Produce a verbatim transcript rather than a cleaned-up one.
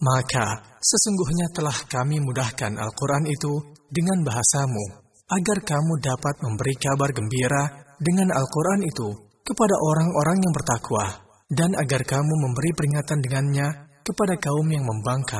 Maka, sesungguhnya telah kami mudahkan Al-Quran itu dengan bahasamu, agar kamu dapat memberi kabar gembira dengan Al-Quran itu kepada orang-orang yang bertakwa, dan agar kamu memberi peringatan dengannya kepada kaum yang membangkang.